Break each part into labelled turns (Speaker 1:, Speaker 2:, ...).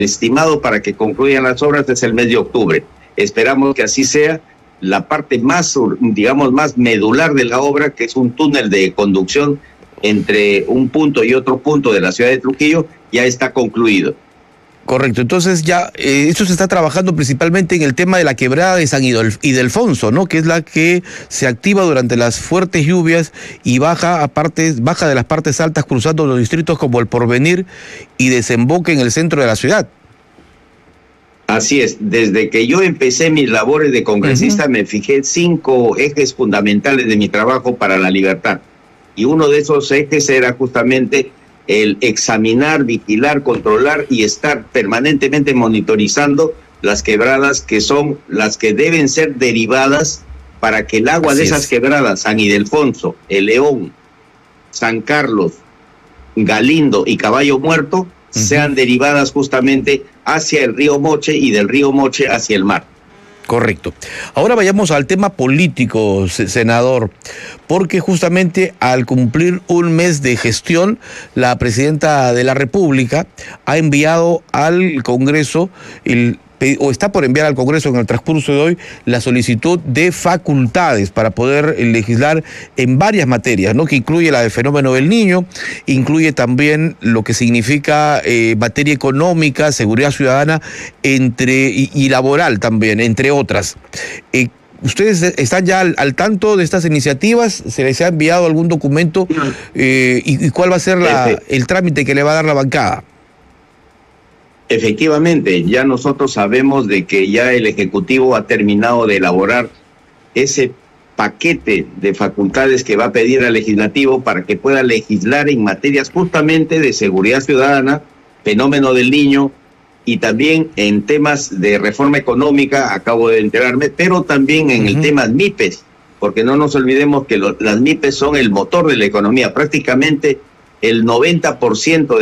Speaker 1: estimado para que concluyan las obras es el mes de octubre. Esperamos que así sea. La parte más, digamos, más medular de la obra, que es un túnel de conducción entre un punto y otro punto de la ciudad de Trujillo, ya está concluido.
Speaker 2: Correcto, entonces ya esto se está trabajando principalmente en el tema de la quebrada de San Ildefonso, ¿no? Que es la que se activa durante las fuertes lluvias y baja de las partes altas cruzando los distritos como El Porvenir y desemboca en el centro de la ciudad.
Speaker 1: Así es, desde que yo empecé mis labores de congresista me fijé 5 ejes fundamentales de mi trabajo para la libertad. Y uno de esos ejes era justamente el examinar, vigilar, controlar y estar permanentemente monitorizando las quebradas que son las que deben ser derivadas para que el agua de esas quebradas, San Ildefonso, El León, San Carlos, Galindo y Caballo Muerto, sean derivadas justamente hacia el río Moche y del río Moche hacia el mar.
Speaker 2: Correcto. Ahora vayamos al tema político, senador, porque justamente al cumplir un mes de gestión, la presidenta de la República ha enviado al Congreso o está por enviar al Congreso en el transcurso de hoy la solicitud de facultades para poder legislar en varias materias, ¿no? Que incluye la del fenómeno del Niño, incluye también lo que significa materia económica, seguridad ciudadana y laboral también, entre otras. ¿Ustedes están ya al tanto de estas iniciativas? ¿Se les ha enviado algún documento? ¿Y cuál va a ser el trámite que le va a dar la bancada?
Speaker 1: Efectivamente, ya nosotros sabemos de que ya el Ejecutivo ha terminado de elaborar ese paquete de facultades que va a pedir al Legislativo para que pueda legislar en materias justamente de seguridad ciudadana, fenómeno del Niño y también en temas de reforma económica, acabo de enterarme, pero también en el tema MIPES, porque no nos olvidemos que las MIPES son el motor de la economía. Prácticamente el 90%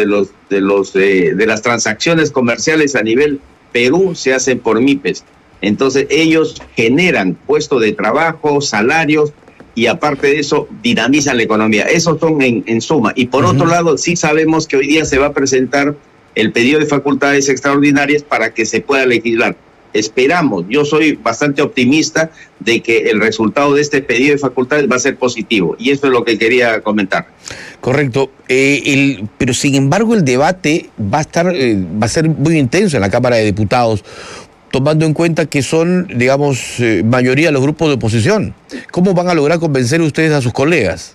Speaker 1: de las transacciones comerciales a nivel Perú se hacen por MIPES. Entonces ellos generan puestos de trabajo, salarios y aparte de eso dinamizan la economía. Esos son en suma. Y por otro lado, sí sabemos que hoy día se va a presentar el pedido de facultades extraordinarias para que se pueda legislar. Esperamos, yo soy bastante optimista de que el resultado de este pedido de facultades va a ser positivo, y eso es lo que quería comentar.
Speaker 2: Correcto, pero sin embargo el debate va a ser muy intenso en la Cámara de Diputados, tomando en cuenta que son, digamos, mayoría los grupos de oposición. ¿Cómo van a lograr convencer ustedes a sus colegas?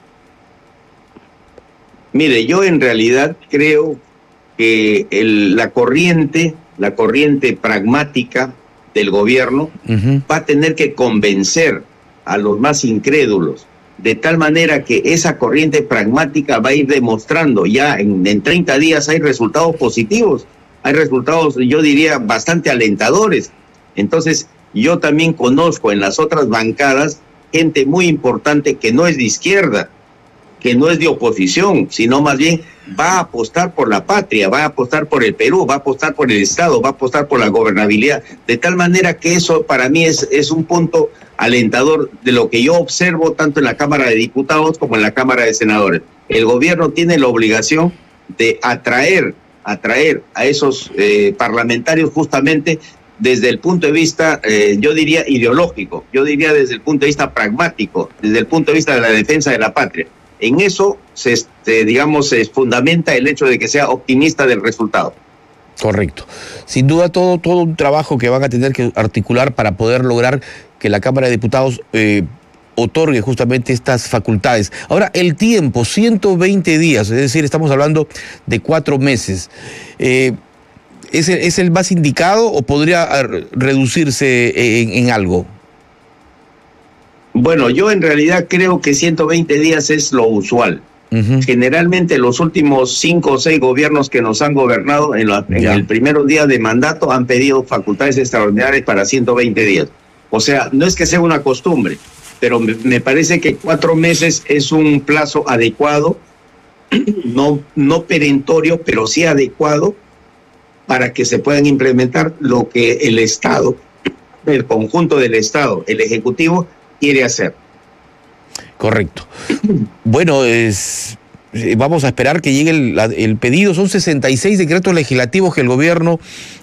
Speaker 1: Mire, yo en realidad creo que la corriente pragmática del gobierno va a tener que convencer a los más incrédulos, de tal manera que esa corriente pragmática va a ir demostrando ya en 30 días hay resultados positivos, hay resultados, yo diría, bastante alentadores. Entonces, yo también conozco en las otras bancadas gente muy importante que no es de izquierda, que no es de oposición, sino más bien va a apostar por la patria, va a apostar por el Perú, va a apostar por el Estado, va a apostar por la gobernabilidad, de tal manera que eso para mí es un punto alentador de lo que yo observo tanto en la Cámara de Diputados como en la Cámara de Senadores. El gobierno tiene la obligación de atraer a esos parlamentarios justamente desde el punto de vista, yo diría, ideológico, yo diría desde el punto de vista pragmático, desde el punto de vista de la defensa de la patria. En eso se fundamenta el hecho de que sea optimista del resultado.
Speaker 2: Correcto. Sin duda todo un trabajo que van a tener que articular para poder lograr que la Cámara de Diputados otorgue justamente estas facultades. Ahora, el tiempo, 120 días, es decir, estamos hablando de 4 meses. ¿Es el más indicado o podría reducirse en algo?
Speaker 1: Bueno, yo en realidad creo que 120 días es lo usual. Generalmente los últimos 5 o 6 gobiernos que nos han gobernado en el primer día de mandato han pedido facultades extraordinarias para 120 días. O sea, no es que sea una costumbre, pero me parece que 4 meses es un plazo adecuado, no perentorio, pero sí adecuado para que se puedan implementar lo que el Estado, el conjunto del Estado, el Ejecutivo, quiere hacer.
Speaker 2: Correcto. Bueno, vamos a esperar que llegue el pedido. Son 66 decretos legislativos que el gobierno